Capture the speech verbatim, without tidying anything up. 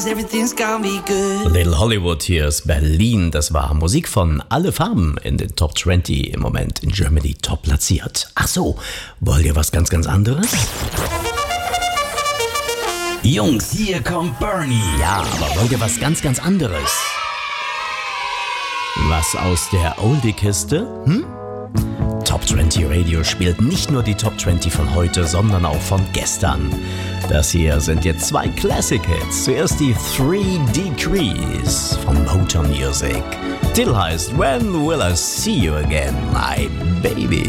Everything's gonna be good. Little Hollywood hier ist Berlin. Das war Musik von Alle Farben in den Top zwanzig, im Moment in Germany top platziert. Ach so, wollt ihr was ganz, ganz anderes? Jungs, hier kommt Bernie. Ja, aber wollt ihr was ganz, ganz anderes? Was aus der Oldie-Kiste? Hm? Top zwanzig Radio spielt nicht nur die Top zwanzig von heute, sondern auch von gestern. Das hier sind jetzt zwei Classic-Hits. Zuerst die Three Degrees von Motown Music. Titel heißt When Will I See You Again, My Baby.